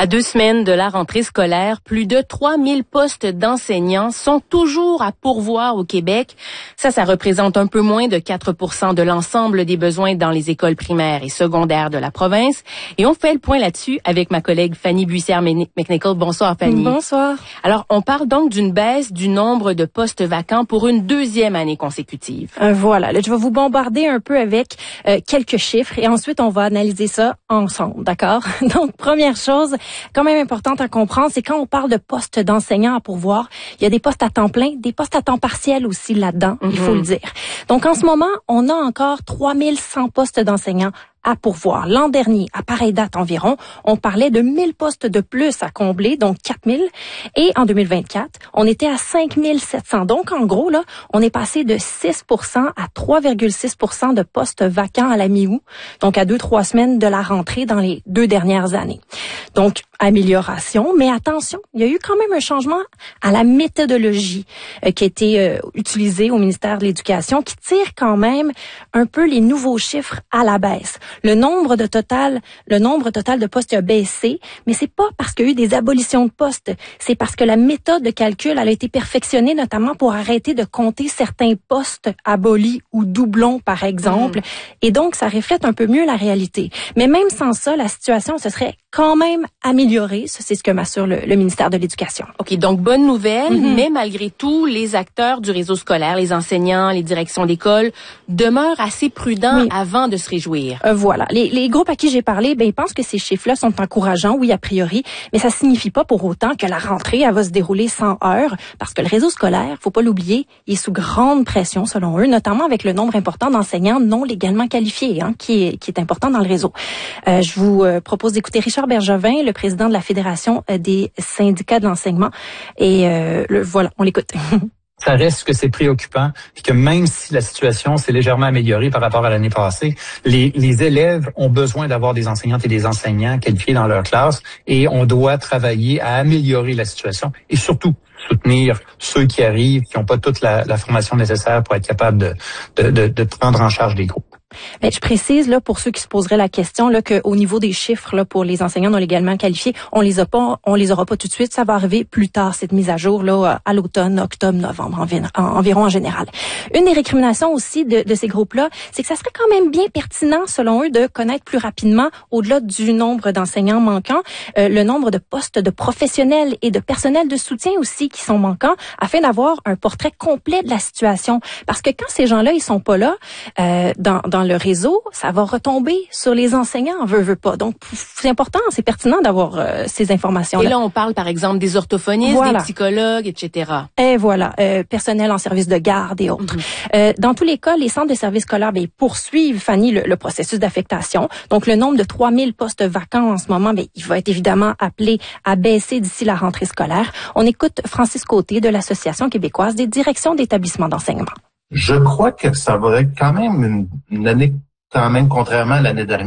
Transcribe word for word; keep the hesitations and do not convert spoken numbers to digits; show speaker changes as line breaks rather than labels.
À deux semaines de la rentrée scolaire, plus de trois mille postes d'enseignants sont toujours à pourvoir au Québec. Ça, ça représente un peu moins de quatre pour cent de l'ensemble des besoins dans les écoles primaires et secondaires de la province. Et on fait le point là-dessus avec ma collègue Fanny Buissière-McNichol. Bonsoir, Fanny.
Bonsoir.
Alors, on parle donc d'une baisse du nombre de postes vacants pour une deuxième année consécutive.
Euh, voilà. Là, je vais vous bombarder un peu avec euh, quelques chiffres et ensuite, on va analyser ça ensemble, d'accord? Donc, première chose, quand même importante à comprendre, c'est quand on parle de postes d'enseignants à pourvoir, il y a des postes à temps plein, des postes à temps partiel aussi là-dedans, mm-hmm. il faut le dire. Donc, en ce moment, on a encore trois mille cent postes d'enseignants à pourvoir. L'an dernier, à pareille date environ, on parlait de mille postes de plus à combler, donc quatre mille. Et en deux mille vingt-quatre, on était à cinq mille sept cents. Donc, en gros, là, on est passé de six pour cent à trois virgule six pour cent de postes vacants à la mi-août, donc à deux, trois semaines de la rentrée dans les deux dernières années. Donc, amélioration, mais attention, il y a eu quand même un changement à la méthodologie euh, qui a été euh, utilisée au ministère de l'Éducation, qui tire quand même un peu les nouveaux chiffres à la baisse. Le nombre de total, le nombre total de postes a baissé, mais c'est pas parce qu'il y a eu des abolitions de postes, c'est parce que la méthode de calcul elle a été perfectionnée notamment pour arrêter de compter certains postes abolis ou doublons par exemple, mmh. et donc ça reflète un peu mieux la réalité. Mais même sans ça, la situation se serait quand même améliorée, ça c'est ce que m'assure le, le ministère de l'Éducation.
OK, donc bonne nouvelle, mmh. mais malgré tout, les acteurs du réseau scolaire, les enseignants, les directions d'école demeurent assez prudents oui. avant de se réjouir.
Euh, Voilà. Les, les groupes à qui j'ai parlé, ben ils pensent que ces chiffres-là sont encourageants, oui, a priori, mais ça signifie pas pour autant que la rentrée, elle va se dérouler sans heurts, parce que le réseau scolaire, faut pas l'oublier, il est sous grande pression, selon eux, notamment avec le nombre important d'enseignants non légalement qualifiés, hein, qui est, qui est important dans le réseau. Euh, je vous euh, propose d'écouter Richard Bergevin, le président de la Fédération euh, des syndicats de l'enseignement, et euh, le, voilà, on l'écoute.
Ça reste que c'est préoccupant, puis que même si la situation s'est légèrement améliorée par rapport à l'année passée, les, les élèves ont besoin d'avoir des enseignantes et des enseignants qualifiés dans leur classe, et on doit travailler à améliorer la situation et surtout soutenir ceux qui arrivent, qui n'ont pas toute la, la formation nécessaire pour être capables de, de, de, de prendre en charge des groupes.
Mais je précise là pour ceux qui se poseraient la question là que au niveau des chiffres là pour les enseignants non légalement qualifiés, on les a pas, on les aura pas tout de suite. Ça va arriver plus tard cette mise à jour là à l'automne, octobre, novembre environ, environ en général. Une des récriminations aussi de, de ces groupes-là, c'est que ça serait quand même bien pertinent selon eux de connaître plus rapidement, au-delà du nombre d'enseignants manquants, euh, le nombre de postes de professionnels et de personnel de soutien aussi qui sont manquants, afin d'avoir un portrait complet de la situation. Parce que quand ces gens-là ils sont pas là euh, dans dans le réseau, ça va retomber sur les enseignants, veut, veut pas. Donc, c'est important, c'est pertinent d'avoir euh, ces informations-là.
Et là, on parle, par exemple, des orthophonistes, voilà. des psychologues, et cetera.
Et voilà, euh, personnel en service de garde et autres. Mm-hmm. Euh, dans tous les cas, les centres de services scolaires, ben, poursuivent, Fanny, le, le processus d'affectation. Donc, le nombre de trois mille postes vacants en ce moment, ben, il va être évidemment appelé à baisser d'ici la rentrée scolaire. On écoute Francis Côté de l'Association québécoise des directions d'établissements d'enseignement.
Je crois que ça va être quand même une, une année, quand même, contrairement à l'année dernière.